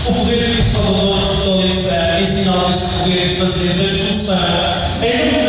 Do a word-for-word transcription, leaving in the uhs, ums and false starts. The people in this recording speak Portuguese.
o poder que o Salvador fortaleça em sinal desse poder de fazer da expulsão, em nome